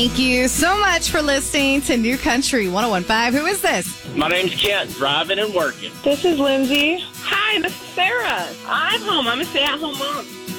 Thank you so much for listening to New Country 101.5. Who is this? My name's Kent, driving and working. This is Lindsay. Hi, this is Sarah. I'm home. I'm a stay-at-home mom.